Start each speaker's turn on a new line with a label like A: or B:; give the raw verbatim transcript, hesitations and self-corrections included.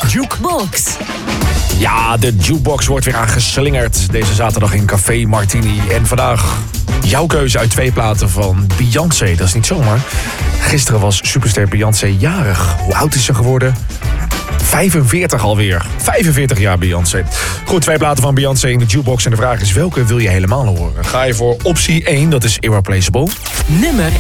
A: Jukebox.
B: Ja, de Jukebox wordt weer aangeslingerd deze zaterdag in Café Martini. En vandaag jouw keuze uit twee platen van Beyoncé. Dat is niet zomaar. Gisteren was superster Beyoncé jarig. Hoe oud is ze geworden? vijfenveertig alweer. vijfenveertig jaar Beyoncé. Goed, twee platen van Beyoncé in de Jukebox. En de vraag is, welke wil je helemaal horen? Ga je voor optie één, dat is Irreplaceable.
A: Nummer